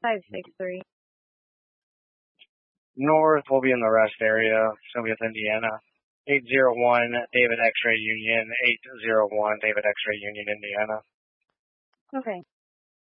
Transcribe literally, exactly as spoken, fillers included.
five six three. North will be in the rest area. It's going to be with Indiana. eight zero one David X-Ray Union, eight zero one David X-Ray Union, Indiana. Okay.